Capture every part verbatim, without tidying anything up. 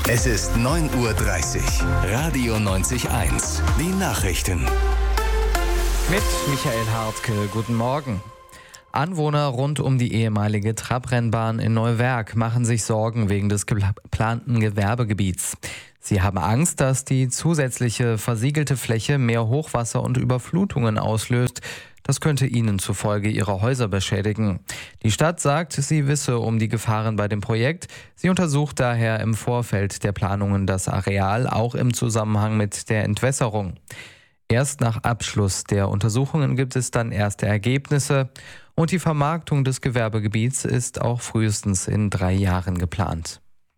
Es ist neun Uhr dreißig. Radio neunzig eins. Die Nachrichten. Mit Michael Hartke. Guten Morgen. Anwohner rund um die ehemalige Trabrennbahn in Neuwerk machen sich Sorgen wegen des geplanten Gewerbegebiets. Sie haben Angst, dass die zusätzliche versiegelte Fläche mehr Hochwasser und Überflutungen auslöst. Das könnte ihnen zufolge ihre Häuser beschädigen. Die Stadt sagt, sie wisse um die Gefahren bei dem Projekt. Sie untersucht daher im Vorfeld der Planungen das Areal, auch im Zusammenhang mit der Entwässerung. Erst nach Abschluss der Untersuchungen gibt es dann erste Ergebnisse. Und die Vermarktung des Gewerbegebiets ist auch frühestens in drei Jahren geplant.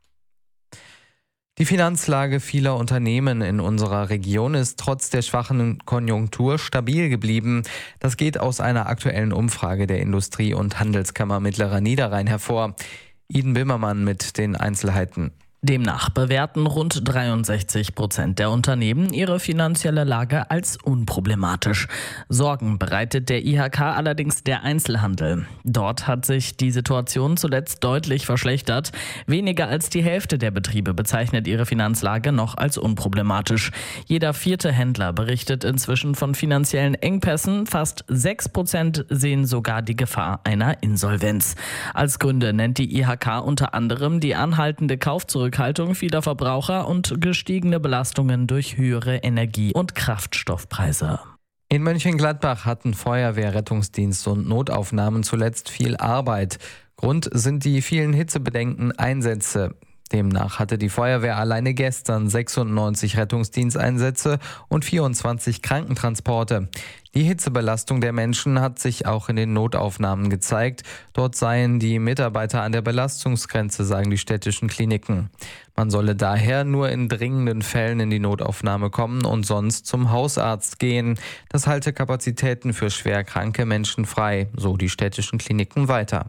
Die Finanzlage vieler Unternehmen in unserer Region ist trotz der schwachen Konjunktur stabil geblieben. Das geht aus einer aktuellen Umfrage der Industrie- und Handelskammer Mittlerer Niederrhein hervor. Iden Bimmermann mit den Einzelheiten. Demnach bewerten rund dreiundsechzig Prozent der Unternehmen ihre finanzielle Lage als unproblematisch. Sorgen bereitet der I H K allerdings der Einzelhandel. Dort hat sich die Situation zuletzt deutlich verschlechtert. Weniger als die Hälfte der Betriebe bezeichnet ihre Finanzlage noch als unproblematisch. Jeder vierte Händler berichtet inzwischen von finanziellen Engpässen. Fast sechs Prozent sehen sogar die Gefahr einer Insolvenz. Als Gründe nennt die I H K unter anderem die anhaltende Kaufzurückhaltung vieler Verbraucher und gestiegene Belastungen durch höhere Energie- und Kraftstoffpreise. In Mönchengladbach hatten Feuerwehr, Rettungsdienst und Notaufnahmen zuletzt viel Arbeit. Grund sind die vielen hitzebedenkten Einsätze. Demnach hatte die Feuerwehr alleine gestern sechsundneunzig Rettungsdiensteinsätze und vierundzwanzig Krankentransporte. Die Hitzebelastung der Menschen hat sich auch in den Notaufnahmen gezeigt. Dort seien die Mitarbeiter an der Belastungsgrenze, sagen die städtischen Kliniken. Man solle daher nur in dringenden Fällen in die Notaufnahme kommen und sonst zum Hausarzt gehen. Das halte Kapazitäten für schwer kranke Menschen frei, so die städtischen Kliniken weiter.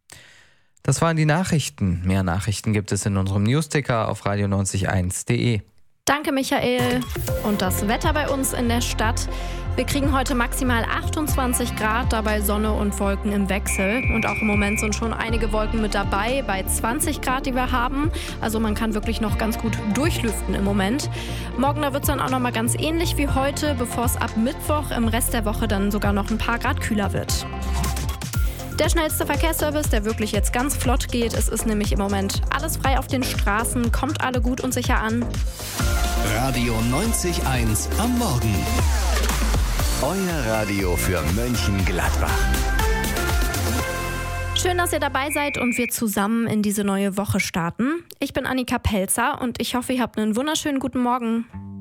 Das waren die Nachrichten. Mehr Nachrichten gibt es in unserem Newsticker auf radio neunzig eins punkt de. Danke, Michael. Und das Wetter bei uns in der Stadt. Wir kriegen heute maximal achtundzwanzig Grad, dabei Sonne und Wolken im Wechsel. Und auch im Moment sind schon einige Wolken mit dabei, bei zwanzig Grad, die wir haben. Also man kann wirklich noch ganz gut durchlüften im Moment. Morgen, da wird es dann auch noch mal ganz ähnlich wie heute, bevor es ab Mittwoch im Rest der Woche dann sogar noch ein paar Grad kühler wird. Der schnellste Verkehrsservice, der wirklich jetzt ganz flott geht. Es ist nämlich im Moment alles frei auf den Straßen, kommt alle gut und sicher an. Radio neunzig eins am Morgen. Euer Radio für Mönchengladbach. Schön, dass ihr dabei seid und wir zusammen in diese neue Woche starten. Ich bin Annika Pelzer und ich hoffe, ihr habt einen wunderschönen guten Morgen.